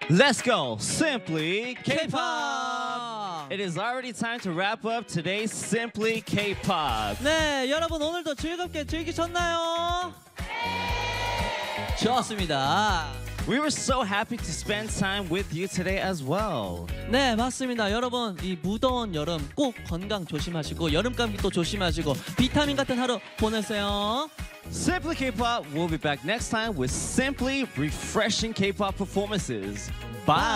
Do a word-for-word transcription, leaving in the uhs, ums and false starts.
Let's go, Simply K-pop. K-pop. It is already time to wrap up today's Simply K-pop. 네, 여러분 오늘도 즐겁게 즐기셨나요? 네. 좋았습니다. We were so happy to spend time with you today as well. 네, 맞습니다. 여러분 이 무더운 여름 꼭 건강 조심하시고 여름 감기도 조심하시고 비타민 같은 하루 보내세요. Simply K-pop will be back next time with simply refreshing K-pop performances. Bye.